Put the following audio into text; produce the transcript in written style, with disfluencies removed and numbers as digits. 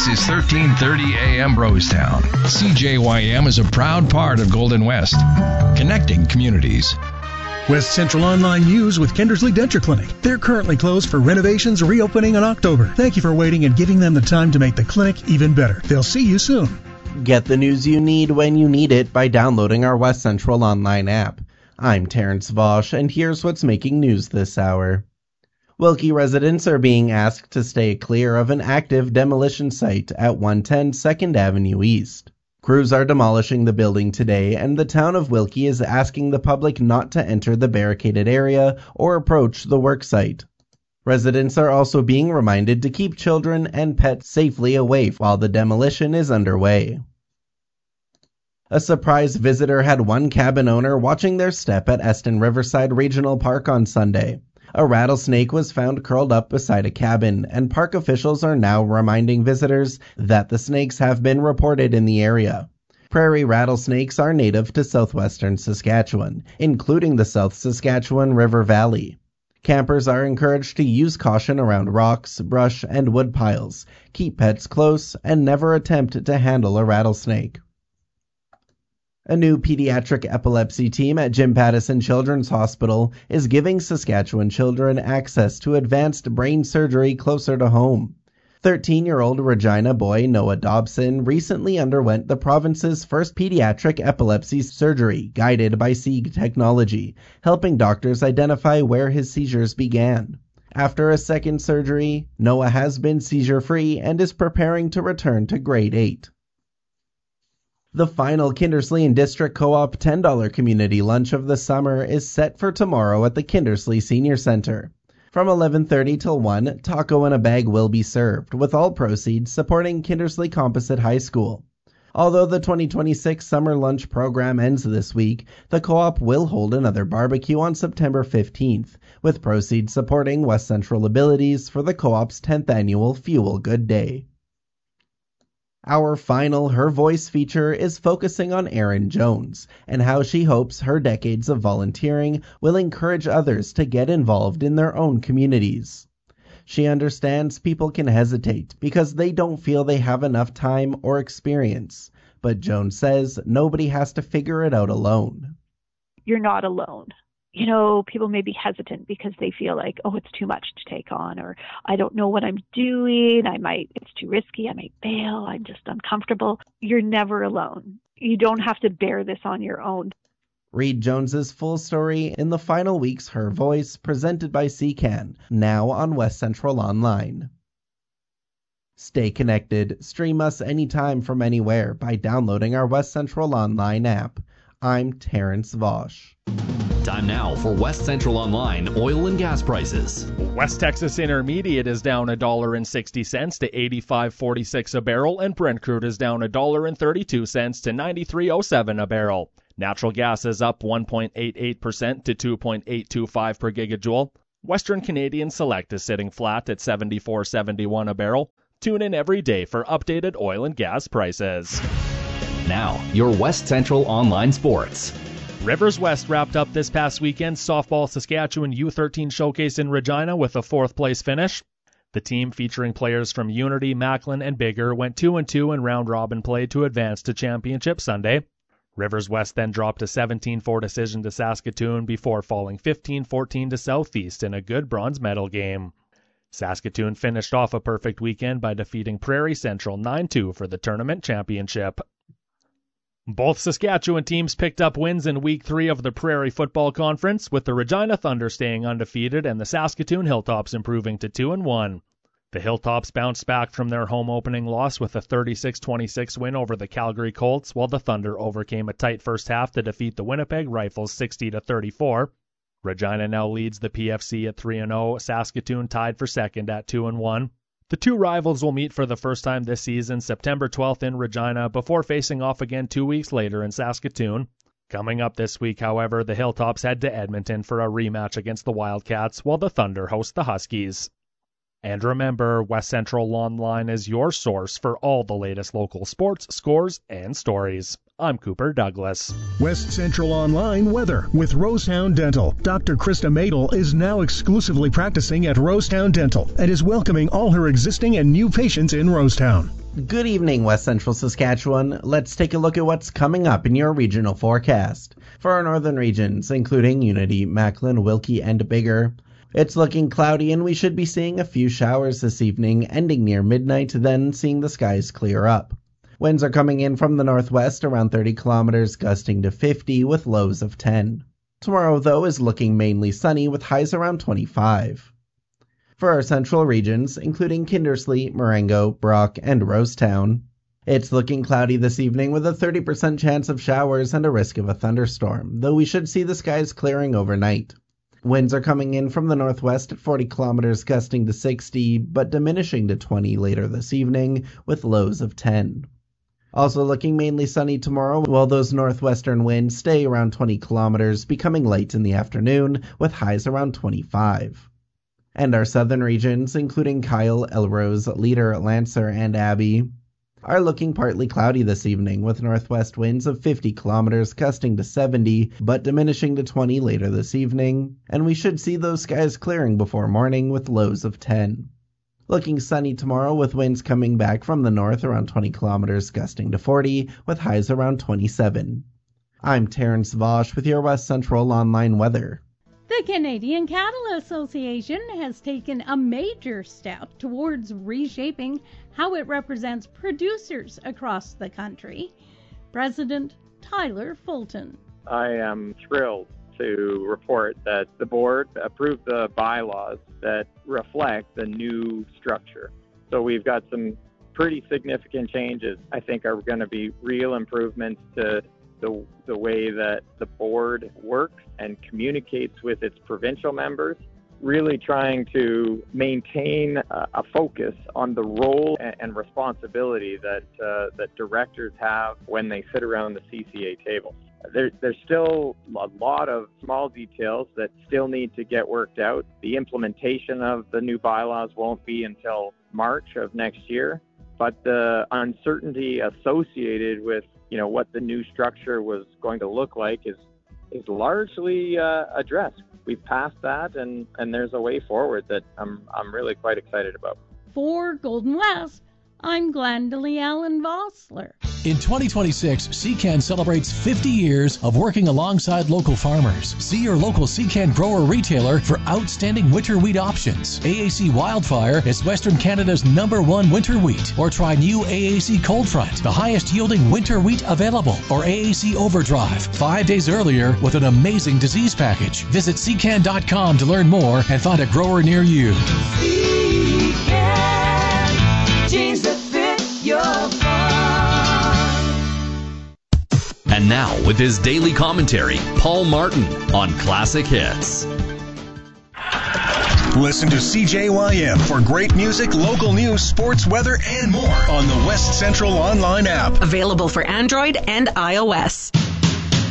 This is 1330 AM Rosetown. CJYM is a proud part of Golden West, connecting communities. West Central Online News with Kindersley Denture Clinic. They're currently closed for renovations, reopening in October. Thank you for waiting and giving them the time to make the clinic even better. They'll see you soon. Get the news you need when you need it by downloading our West Central Online app. I'm Terrence Vosch, and here's what's making news this hour. Wilkie residents are being asked to stay clear of an active demolition site at 110 2nd Avenue East. Crews are demolishing the building today, and the town of Wilkie is asking the public not to enter the barricaded area or approach the work site. Residents are also being reminded to keep children and pets safely away while the demolition is underway. A surprise visitor had one cabin owner watching their step at Eston Riverside Regional Park on Sunday. A rattlesnake was found curled up beside a cabin, and park officials are now reminding visitors that the snakes have been reported in the area. Prairie rattlesnakes are native to southwestern Saskatchewan, including the South Saskatchewan River Valley. Campers are encouraged to use caution around rocks, brush, and wood piles, keep pets close, and never attempt to handle a rattlesnake. A new pediatric epilepsy team at Jim Pattison Children's Hospital is giving Saskatchewan children access to advanced brain surgery closer to home. 13-year-old Regina boy Noah Dobson recently underwent the province's first pediatric epilepsy surgery guided by Sieg technology, helping doctors identify where his seizures began. After a second surgery, Noah has been seizure-free and is preparing to return to grade 8. The final Kindersley and District Co-op $10 community lunch of the summer is set for tomorrow at the Kindersley Senior Center. From 11:30 till 1, taco in a bag will be served, with all proceeds supporting Kindersley Composite High School. Although the 2026 summer lunch program ends this week, the co-op will hold another barbecue on September 15th, with proceeds supporting West Central Abilities for the co-op's 10th annual Fuel Good Day. Our final Her Voice feature is focusing on Erin Jones and how she hopes her decades of volunteering will encourage others to get involved in their own communities. She understands people can hesitate because they don't feel they have enough time or experience, but Jones says nobody has to figure it out alone. You're not alone. People may be hesitant because they feel like, it's too much to take on, or I don't know what I'm doing. It's too risky. I might fail. I'm just uncomfortable. You're never alone. You don't have to bear this on your own. Read Jones's full story in the final week's Her Voice, presented by CCAN, now on West Central Online. Stay connected. Stream us anytime from anywhere by downloading our West Central Online app. I'm Terrence Vosch. Time now for West Central Online oil and gas prices. West Texas Intermediate is down $1.60 to $85.46 a barrel, and Brent crude is down $1.32 to $93.07 a barrel. Natural gas is up 1.88% to 2.825 per gigajoule. Western Canadian Select is sitting flat at $74.71 a barrel. Tune in every day for updated oil and gas prices. Now, your West Central Online sports. Rivers West wrapped up this past weekend's Softball Saskatchewan U13 Showcase in Regina with a 4th place finish. The team, featuring players from Unity, Macklin, and Bigger, went 2-2 in round-robin play to advance to Championship Sunday. Rivers West then dropped a 17-4 decision to Saskatoon before falling 15-14 to Southeast in a good bronze medal game. Saskatoon finished off a perfect weekend by defeating Prairie Central 9-2 for the tournament championship. Both Saskatchewan teams picked up wins in Week 3 of the Prairie Football Conference, with the Regina Thunder staying undefeated and the Saskatoon Hilltops improving to 2-1. The Hilltops bounced back from their home opening loss with a 36-26 win over the Calgary Colts, while the Thunder overcame a tight first half to defeat the Winnipeg Rifles 60-34. Regina now leads the PFC at 3-0, Saskatoon tied for second at 2-1. The two rivals will meet for the first time this season September 12th in Regina before facing off again 2 weeks later in Saskatoon. Coming up this week, however, the Hilltops head to Edmonton for a rematch against the Wildcats, while the Thunder host the Huskies. And remember, West Central Online is your source for all the latest local sports, scores, and stories. I'm Cooper Douglas. West Central Online weather with Rosetown Dental. Dr. Krista Madel is now exclusively practicing at Rosetown Dental and is welcoming all her existing and new patients in Rosetown. Good evening, West Central Saskatchewan. Let's take a look at what's coming up in your regional forecast. For our northern regions, including Unity, Macklin, Wilkie, and Bigger, it's looking cloudy and we should be seeing a few showers this evening, ending near midnight, then seeing the skies clear up. Winds are coming in from the northwest around 30 kilometers, gusting to 50 with lows of 10. Tomorrow, though, is looking mainly sunny with highs around 25. For our central regions, including Kindersley, Marengo, Brock, and Rosetown, it's looking cloudy this evening with a 30% chance of showers and a risk of a thunderstorm, though we should see the skies clearing overnight. Winds are coming in from the northwest at 40 kilometers, gusting to 60, but diminishing to 20 later this evening with lows of 10. Also looking mainly sunny tomorrow, while those northwestern winds stay around 20 kilometers, becoming light in the afternoon with highs around 25. And our southern regions, including Kyle, Elrose, Leader, Lancer, and Abbey, are looking partly cloudy this evening with northwest winds of 50 kilometers gusting to 70, but diminishing to 20 later this evening, and we should see those skies clearing before morning with lows of 10. Looking sunny tomorrow with winds coming back from the north around 20 kilometers gusting to 40 with highs around 27. I'm Terrence Vosch with your West Central Online weather. The Canadian Cattle Association has taken a major step towards reshaping how it represents producers across the country. President Tyler Fulton. I am thrilled to report that the board approved the bylaws that reflect the new structure. So we've got some pretty significant changes. I think are going to be real improvements to the way that the board works and communicates with its provincial members, really trying to maintain a focus on the role and responsibility that directors have when they sit around the CCA table. There's still a lot of small details that still need to get worked out. The implementation of the new bylaws won't be until March of next year, but the uncertainty associated with what the new structure was going to look like is largely addressed. We've passed that, and there's a way forward that I'm really quite excited about. For Golden West, I'm Glendalee Allen Vossler. In 2026, CCAN celebrates 50 years of working alongside local farmers. See your local CCAN grower retailer for outstanding winter wheat options. AAC Wildfire is Western Canada's #1 winter wheat. Or try new AAC Cold Front, the highest yielding winter wheat available. Or AAC Overdrive, 5 days earlier with an amazing disease package. Visit CCAN.com to learn more and find a grower near you. Jeans that fit your farm. And now, with his daily commentary, Paul Martin on Classic Hits. Listen to CJYM for great music, local news, sports, weather, and more on the West Central Online app. Available for Android and iOS.